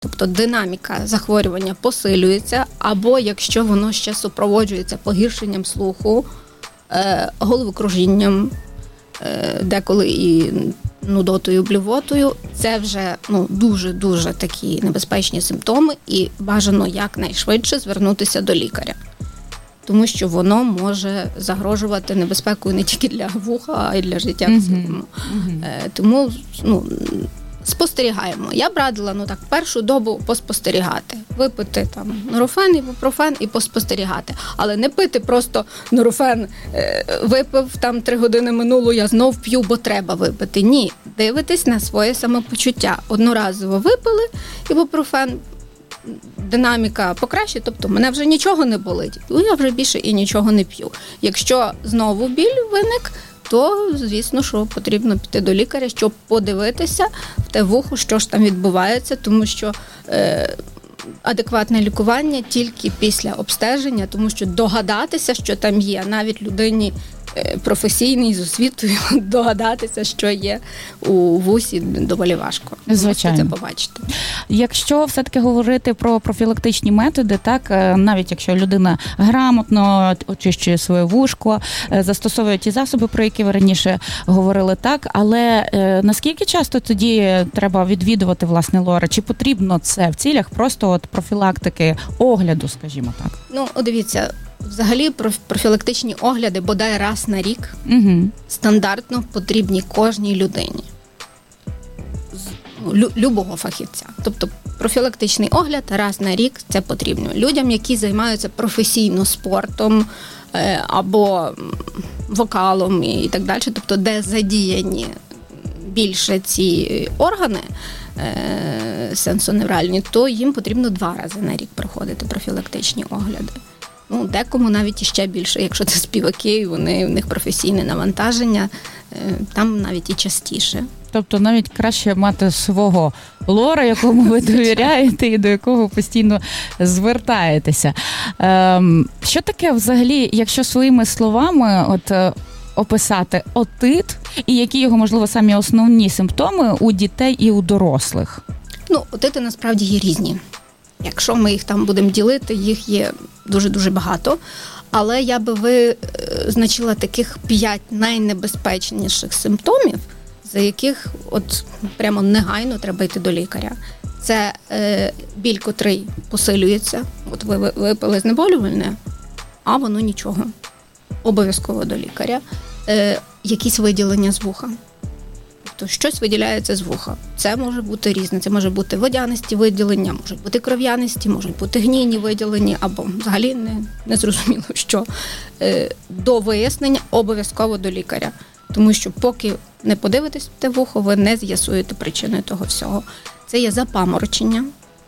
Тобто динаміка захворювання посилюється, або якщо воно ще супроводжується погіршенням слуху, головокружінням, деколи і нудотою, блювотою, це вже дуже-дуже такі небезпечні симптоми, і бажано якнайшвидше звернутися до лікаря. Тому що воно може загрожувати небезпекою не тільки для вуха, а й для життя в цілому. Тому спостерігаємо. Я б радила, першу добу поспостерігати. Випити там нурофен, ібупрофен і поспостерігати. Але не пити просто нурофен, випив, там 3 години минуло, я знов п'ю, бо треба випити. Ні, дивитись на своє самопочуття. Одноразово випили ібупрофен, динаміка покращить, тобто мене вже нічого не болить, я вже більше і нічого не п'ю. Якщо знову біль виник, то, звісно, що потрібно піти до лікаря, щоб подивитися в те вухо, що ж там відбувається, тому що адекватне лікування тільки після обстеження, тому що догадатися, що там є, навіть людині професійній, з освітою, догадатися, що є у вусі, доволі важко. Звичайно. Можете це побачити. Якщо все-таки говорити про профілактичні методи, так, навіть якщо людина грамотно очищує своє вушко, застосовує ті засоби, про які ви раніше говорили, так, але наскільки часто тоді треба відвідувати, власне, лора? Чи потрібно це в цілях просто профілактики, огляду, скажімо так? Дивіться, взагалі профілактичні огляди бодай раз на рік стандартно потрібні кожній людині. Любого фахівця. Тобто профілактичний огляд раз на рік це потрібно. Людям, які займаються професійно спортом або вокалом і так далі, тобто де задіяні більше ці органи сенсоневральні, то їм потрібно 2 рази на рік проходити профілактичні огляди. Декому навіть іще більше, якщо це співаки, в них професійне навантаження, там навіть і частіше. Тобто навіть краще мати свого лора, якому ви довіряєте і до якого постійно звертаєтеся. Що таке взагалі, якщо своїми словами описати отит і які його, можливо, самі основні симптоми у дітей і у дорослих? Отити насправді є різні. Якщо ми їх там будемо ділити, їх є дуже-дуже багато. Але я би визначила таких 5 найнебезпечніших симптомів, за яких прямо негайно треба йти до лікаря. Це біль, котрий посилюється. Ви випили знеболювальне, а воно нічого. Обов'язково до лікаря. Якісь виділення з вуха. Тобто щось виділяється з вуха. Це може бути різне. Це може бути водянисті виділення, можуть бути кров'янисті, можуть бути гнійні виділення, або взагалі не зрозуміло, що. До вияснення обов'язково до лікаря. Тому що поки не подивитесь в те вухо, ви не з'ясуєте причини того всього. Це є запаморочення.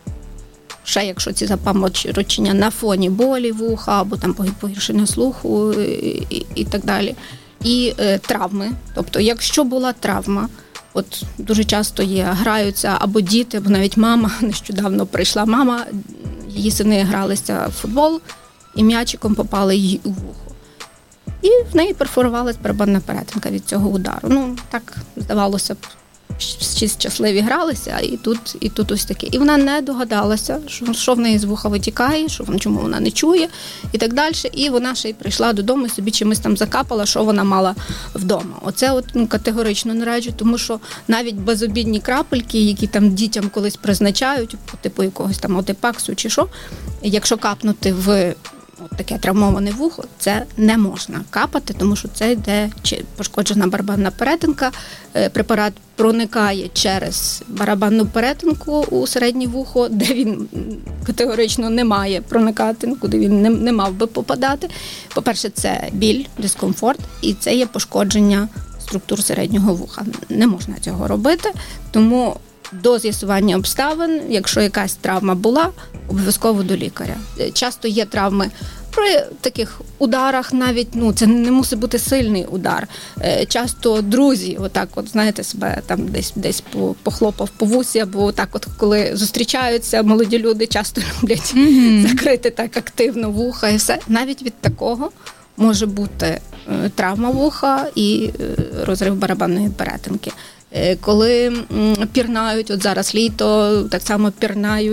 Ще якщо ці запаморочення на фоні болі вуха, або там погіршення слуху і так далі. І травми. Тобто, якщо була травма, дуже часто граються або діти, або навіть мама, нещодавно прийшла мама, її сини гралися в футбол, і м'ячиком попали їй у вухо. І в неї перфорувалась барабанна перетинка від цього удару. Так, здавалося б, всі щасливі гралися, і тут ось таке. І вона не догадалася, що в неї з вуха витікає, чому вона не чує і так далі. І вона ще й прийшла додому і собі чимось там закапала, що вона мала вдома. Оце категорично не раджу, тому що навіть безобідні крапельки, які там дітям колись призначають, типу якогось там отепаксу чи що, якщо капнути в таке травмоване вухо, це не можна капати, тому що це йде пошкоджена барабанна перетинка. Препарат проникає через барабанну перетинку у середнє вухо, де він категорично не має проникати, куди він не мав би попадати. По-перше, це біль, дискомфорт, і це є пошкодження структур середнього вуха. Не можна цього робити, тому до з'ясування обставин, якщо якась травма була, обов'язково до лікаря. Часто є травми при таких ударах навіть, це не мусить бути сильний удар. Часто друзі, знаєте, себе там десь похлопав по вусі, або коли зустрічаються молоді люди, часто люблять закрити так активно вуха і все. Навіть від такого може бути травма вуха і розрив барабанної перетинки. коли пірнають, от зараз літо, так само пірнають.